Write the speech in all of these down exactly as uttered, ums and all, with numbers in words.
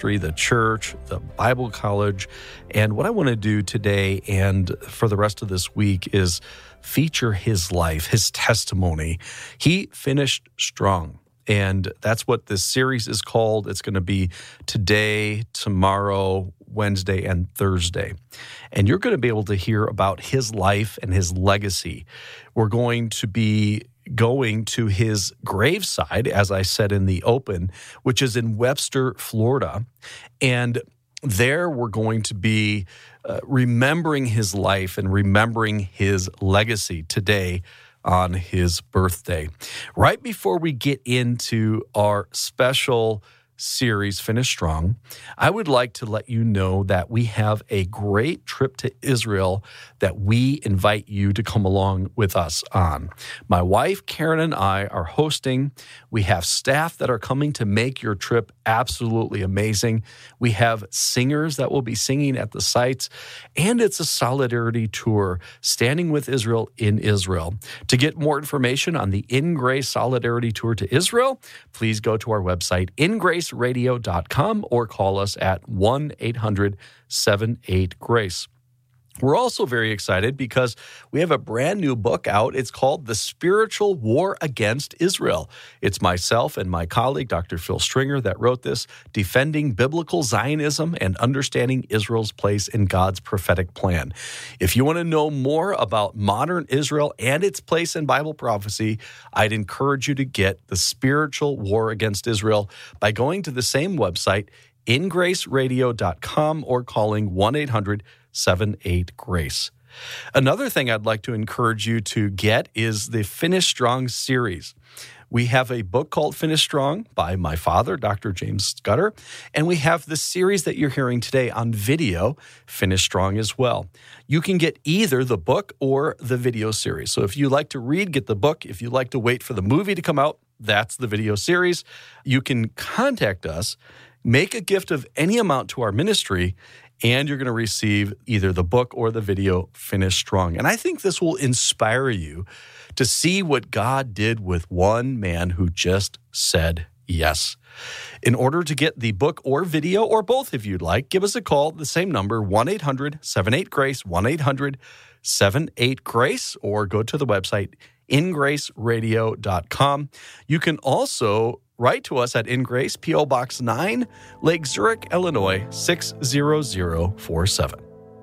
the church, the Bible college. And what I want to do today and for the rest of this week is feature his life, his testimony. He finished strong. And that's what this series is called. It's going to be today, tomorrow, Wednesday, and Thursday. And you're going to be able to hear about his life and his legacy. We're going to be going to his graveside, as I said in the open, which is in Webster, Florida. And there we're going to be uh, remembering his life and remembering his legacy today on his birthday. Right before we get into our special series, Finish Strong, I would like to let you know that we have a great trip to Israel that we invite you to come along with us on. My wife, Karen, and I are hosting. We have staff that are coming to make your trip absolutely amazing. We have singers that will be singing at the sites, and it's a solidarity tour, Standing with Israel in Israel. To get more information on the In Grace Solidarity Tour to Israel, please go to our website, in grace radio dot com, or call us at one eight hundred seven eight grace. We're also very excited because we have a brand new book out. It's called The Spiritual War Against Israel. It's myself and my colleague, Doctor Phil Stringer, that wrote this, Defending Biblical Zionism and Understanding Israel's Place in God's Prophetic Plan. If you want to know more about modern Israel and its place in Bible prophecy, I'd encourage you to get The Spiritual War Against Israel by going to the same website, in grace radio dot com, or calling one eight hundred seven eight grace. Another thing I'd like to encourage you to get is the Finish Strong series. We have a book called Finish Strong by my father, Doctor James Scudder, and we have the series that you're hearing today on video, Finish Strong as well. You can get either the book or the video series. So if you like to read, get the book. If you like to wait for the movie to come out, that's the video series. You can contact us, make a gift of any amount to our ministry, and you're going to receive either the book or the video, Finish Strong. And I think this will inspire you to see what God did with one man who just said yes. In order to get the book or video, or both if you'd like, give us a call, the same number, one eight hundred seven eight grace, one eight hundred seven eight grace, or go to the website, in grace radio dot com. You can also write to us at In Grace, P O Box nine, Lake Zurich, Illinois, six zero zero four seven.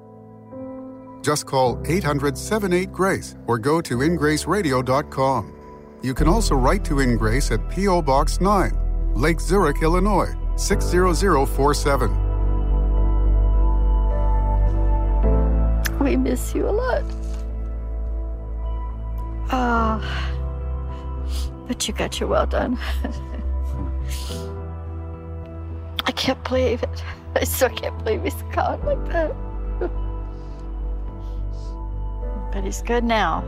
Just call eight hundred seven eight grace or go to in grace radio dot com. You can also write to In Grace at P O Box nine, Lake Zurich, Illinois, six zero zero four seven. We miss you a lot. Ah, but you got your well done. I can't believe it. I still can't believe he's gone like that. But he's good now.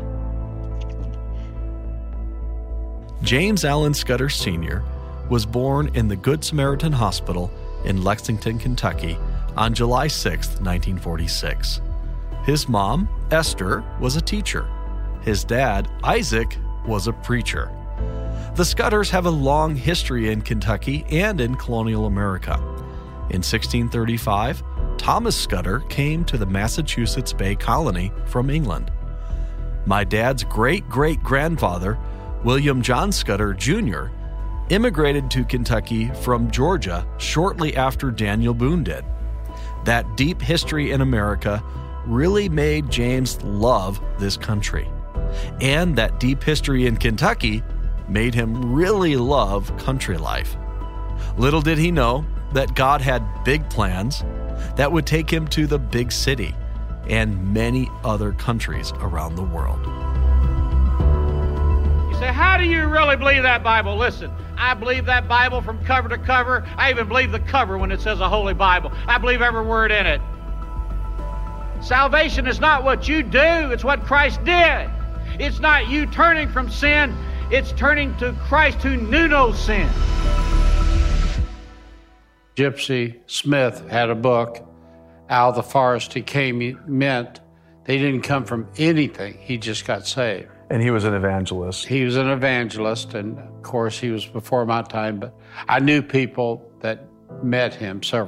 James Allen Scudder Senior was born in the Good Samaritan Hospital in Lexington, Kentucky on July sixth, nineteen forty-six. His mom, Esther, was a teacher. His dad, Isaac, was a preacher. The Scudders have a long history in Kentucky and in colonial America. In sixteen thirty-five, Thomas Scudder came to the Massachusetts Bay Colony from England. My dad's great-great-grandfather, William John Scudder, Junior, immigrated to Kentucky from Georgia shortly after Daniel Boone did. That deep history in America really made James love this country. And that deep history in Kentucky made him really love country life. Little did he know that God had big plans that would take him to the big city and many other countries around the world. You say, how do you really believe that Bible? Listen, I believe that Bible from cover to cover. I even believe the cover when it says a Holy Bible. I believe every word in it. Salvation is not what you do, it's what Christ did. It's not you turning from sin, it's turning to Christ who knew no sin. Gypsy Smith had a book, Out of the Forest He Came. He meant they didn't come from anything, he just got saved. And he was an evangelist. He was an evangelist, and of course he was before my time, but I knew people that met him several